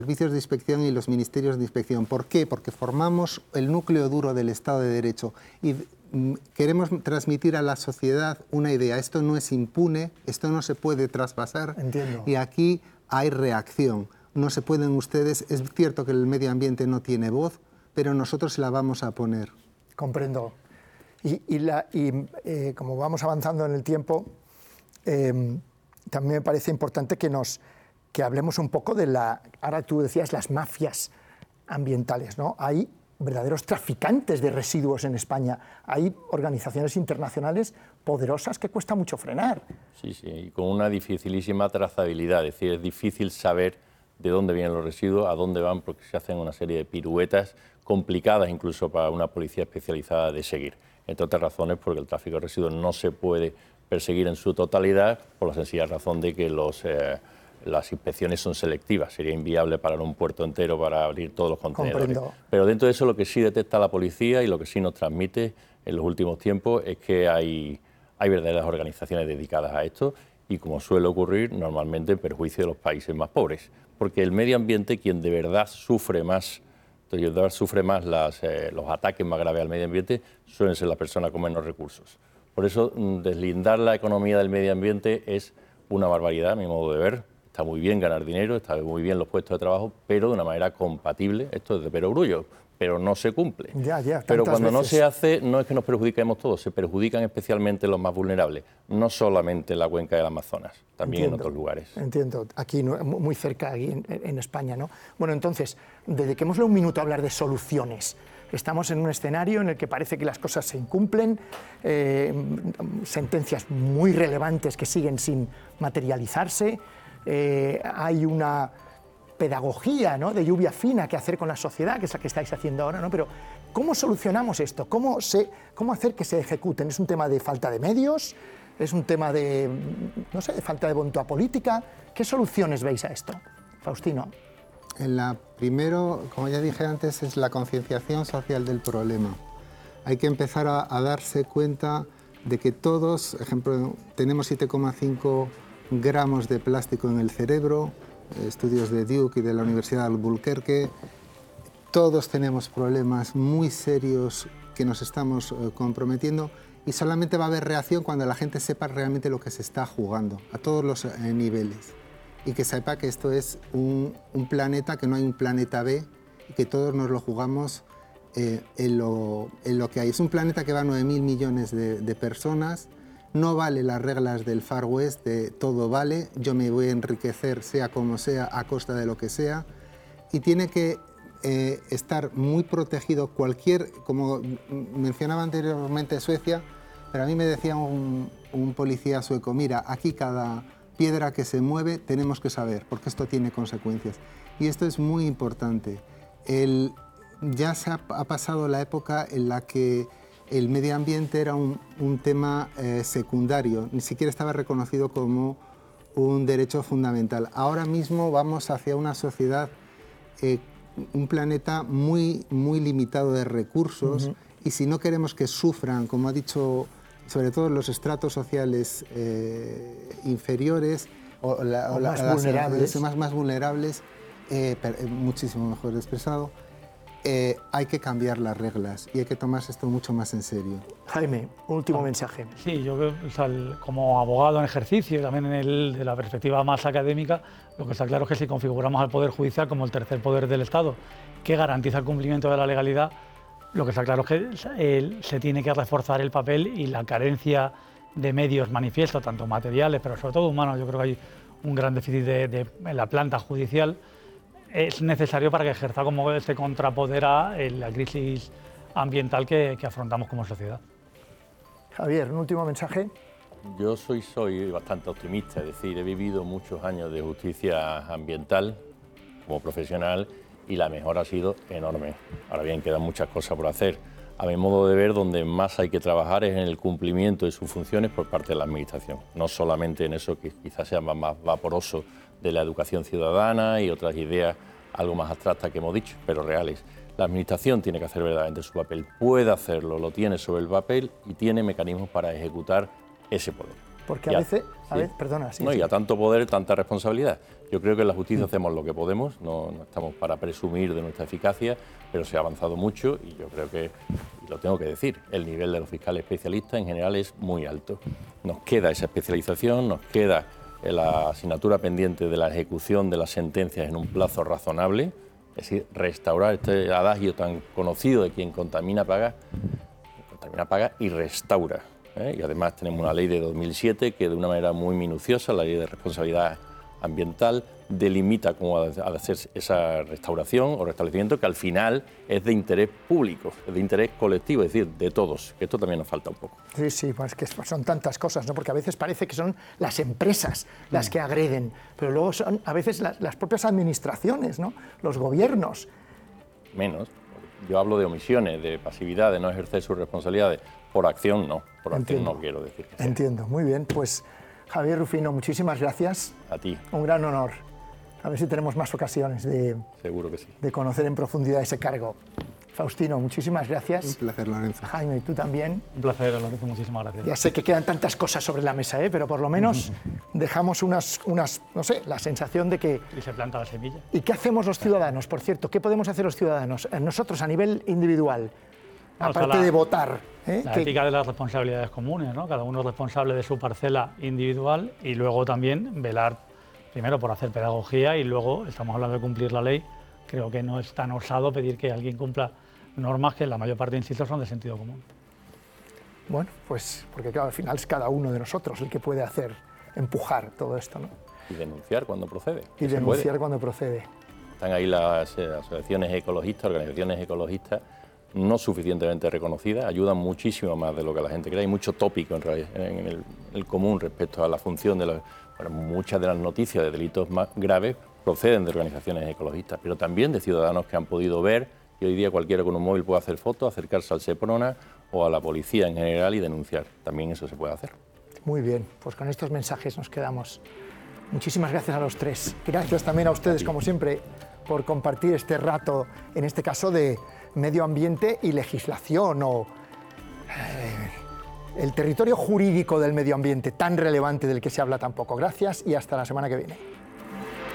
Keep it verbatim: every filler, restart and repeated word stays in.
servicios de inspección y los ministerios de inspección. ¿Por qué? Porque formamos el núcleo duro del Estado de Derecho y mm, queremos transmitir a la sociedad una idea. Esto no es impune, esto no se puede traspasar. Entiendo. Y aquí hay reacción. No se pueden ustedes... Es cierto que el medio ambiente no tiene voz, pero nosotros la vamos a poner. Comprendo. Y, y, la, y eh, como vamos avanzando en el tiempo, eh, también me parece importante que nos... que hablemos un poco de la, ahora tú decías, las mafias ambientales, ¿no? Hay verdaderos traficantes de residuos en España, hay organizaciones internacionales poderosas que cuesta mucho frenar. Sí, sí, y con una dificilísima trazabilidad, es decir, es difícil saber de dónde vienen los residuos, a dónde van, porque se hacen una serie de piruetas complicadas incluso para una policía especializada de seguir. Entre otras razones, porque el tráfico de residuos no se puede perseguir en su totalidad por la sencilla razón de que los... Eh, las inspecciones son selectivas, sería inviable parar un puerto entero para abrir todos los contenedores. Comprendo. Pero dentro de eso lo que sí detecta la policía y lo que sí nos transmite en los últimos tiempos es que hay, hay verdaderas organizaciones dedicadas a esto y, como suele ocurrir, normalmente en perjuicio de los países más pobres. Porque el medio ambiente, quien de verdad sufre más, de verdad sufre más las, eh, los ataques más graves al medio ambiente, suelen ser las personas con menos recursos. Por eso, deslindar la economía del medio ambiente es una barbaridad, a mi modo de ver. Está muy bien ganar dinero, está muy bien los puestos de trabajo, pero de una manera compatible, esto es de perogrullo, pero no se cumple. Ya, ya, pero cuando veces. no se hace, no es que nos perjudiquemos todos, se perjudican especialmente los más vulnerables, no solamente en la cuenca del Amazonas, también Entiendo, en otros lugares. Entiendo, aquí muy cerca, aquí en, en España, ¿no? Bueno, entonces, dediquémosle un minuto a hablar de soluciones. Estamos en un escenario en el que parece que las cosas se incumplen, eh, sentencias muy relevantes que siguen sin materializarse. Eh, hay una pedagogía, ¿no?, de lluvia fina que hacer con la sociedad, que es la que estáis haciendo ahora, ¿no? Pero ¿cómo solucionamos esto? ¿Cómo, se, ¿Cómo hacer que se ejecuten? ¿Es un tema de falta de medios? ¿Es un tema de, no sé, de falta de voluntad política? ¿Qué soluciones veis a esto, Faustino? En la, primero, como ya dije antes, es la concienciación social del problema. Hay que empezar a, a darse cuenta de que todos, ejemplo, tenemos siete coma cinco gramos de plástico en el cerebro, estudios de Duke y de la Universidad de Albuquerque. Todos tenemos problemas muy serios que nos estamos eh, comprometiendo y solamente va a haber reacción cuando la gente sepa realmente lo que se está jugando, a todos los eh, niveles. Y que sepa que esto es un, un planeta, que no hay un planeta B, y que todos nos lo jugamos eh, en, lo, en lo que hay. Es un planeta que va a nueve mil millones de, de personas. No vale las reglas del Far West de todo vale, yo me voy a enriquecer sea como sea, a costa de lo que sea, y tiene que eh, estar muy protegido cualquier, como mencionaba anteriormente Suecia, pero a mí me decía un, un policía sueco, mira, aquí cada piedra que se mueve tenemos que saber, porque esto tiene consecuencias. Y esto es muy importante. El, ya se ha, ha pasado la época en la que el medio ambiente era un, un tema eh, secundario, ni siquiera estaba reconocido como un derecho fundamental. Ahora mismo vamos hacia una sociedad, eh, un planeta muy, muy limitado de recursos, uh-huh. Y si no queremos que sufran, como ha dicho, sobre todo los estratos sociales eh, inferiores o, la, o, o la, más, las, vulnerables. Las más, más vulnerables, eh, muchísimo mejor expresado, Eh, hay que cambiar las reglas y hay que tomarse esto mucho más en serio. Jaime, último ah, mensaje. Sí, yo o sea, el, como abogado en ejercicio y también en el, de la perspectiva más académica, lo que está claro es que si configuramos al Poder Judicial como el tercer poder del Estado, que garantiza el cumplimiento de la legalidad, lo que está claro es que el, se tiene que reforzar el papel y la carencia de medios manifiesta, tanto materiales, pero sobre todo humanos. Yo creo que hay un gran déficit de, de, en la planta judicial. Es necesario para que ejerza como este contrapoder a la crisis ambiental que, que afrontamos como sociedad. Javier, un último mensaje. Yo soy, soy bastante optimista, es decir, he vivido muchos años de justicia ambiental como profesional y la mejora ha sido enorme. Ahora bien, quedan muchas cosas por hacer. A mi modo de ver, donde más hay que trabajar es en el cumplimiento de sus funciones por parte de la Administración, no solamente en eso que quizás sea más, más vaporoso de la educación ciudadana y otras ideas algo más abstractas que hemos dicho, pero reales. La Administración tiene que hacer verdaderamente su papel, puede hacerlo, lo tiene sobre el papel y tiene mecanismos para ejecutar ese poder. Porque a, a veces, a sí. veces, perdona, sí, no, sí. y a tanto poder, tanta responsabilidad. Yo creo que en la justicia hacemos lo que podemos, no, no estamos para presumir de nuestra eficacia, pero se ha avanzado mucho y yo creo que, y lo tengo que decir, el nivel de los fiscales especialistas en general es muy alto. Nos queda esa especialización, nos queda la asignatura pendiente de la ejecución de las sentencias en un plazo razonable, es decir, restaurar este adagio tan conocido de quien contamina paga, contamina paga y restaura. ¿eh? Y además tenemos una ley de dos mil siete que de una manera muy minuciosa, la ley de responsabilidad ambiental, delimita cómo ha de hacer esa restauración o restablecimiento que al final es de interés público, es de interés colectivo, es decir, de todos, que esto también nos falta un poco. Sí, sí, pues que son tantas cosas, ¿no? Porque a veces parece que son las empresas las que agreden, pero luego son a veces las, las propias administraciones, ¿no? Los gobiernos. Menos. Yo hablo de omisiones, de pasividad, de no ejercer sus responsabilidades. Por acción no, por acción Entiendo. no quiero decir que sea. Entiendo, muy bien. Pues Javier Rufino, muchísimas gracias. A ti. Un gran honor. A ver si tenemos más ocasiones de, Seguro que sí. de conocer en profundidad ese cargo. Faustino, muchísimas gracias. Un placer, Lorenzo. Jaime, tú también. Un placer, Lorenzo, muchísimas gracias. Ya sé que quedan tantas cosas sobre la mesa, ¿eh? Pero por lo menos dejamos unas, unas, no sé, la sensación de que... Y se planta la semilla. ¿Y qué hacemos los ciudadanos, por cierto? ¿Qué podemos hacer los ciudadanos? Nosotros a nivel individual, No, aparte o sea, la- de votar. ¿eh? La que- ética de las responsabilidades comunes, ¿no? Cada uno es responsable de su parcela individual y luego también velar, primero por hacer pedagogía y luego, estamos hablando de cumplir la ley, creo que no es tan osado pedir que alguien cumpla normas que la mayor parte, insisto, son de sentido común. Bueno, pues porque claro, al final es cada uno de nosotros el que puede hacer, empujar todo esto, ¿no? Y denunciar cuando procede. Y que se denunciar puede. cuando procede. Están ahí las eh, asociaciones ecologistas, organizaciones ecologistas, no suficientemente reconocidas, ayudan muchísimo más de lo que la gente cree. Hay mucho tópico en, realidad, en el, el común respecto a la función de los... Bueno, muchas de las noticias de delitos más graves proceden de organizaciones ecologistas, pero también de ciudadanos que han podido ver que hoy día cualquiera con un móvil puede hacer fotos, acercarse al Seprona o a la policía en general y denunciar. También eso se puede hacer. Muy bien, pues con estos mensajes nos quedamos. Muchísimas gracias a los tres. Gracias también a ustedes, como siempre, por compartir este rato, en este caso de medio ambiente y legislación o eh, el territorio jurídico del medio ambiente tan relevante del que se habla tan poco. Gracias y hasta la semana que viene.